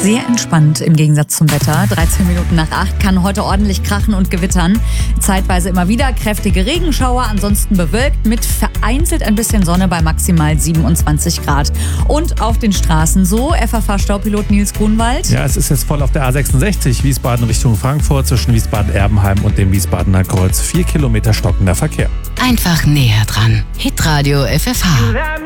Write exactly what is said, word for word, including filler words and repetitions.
Sehr entspannt im Gegensatz zum Wetter. dreizehn Minuten nach acht kann heute ordentlich krachen und gewittern. Zeitweise immer wieder kräftige Regenschauer, ansonsten bewölkt mit vereinzelt ein bisschen Sonne bei maximal siebenundzwanzig Grad. Und auf den Straßen so, F A V-Staupilot Nils Grunwald. Ja, es ist jetzt voll auf der A sechsundsechzig, Wiesbaden Richtung Frankfurt, zwischen Wiesbaden-Erbenheim und dem Wiesbadener Kreuz. Vier Kilometer stockender Verkehr. Einfach näher dran. Hitradio F F H.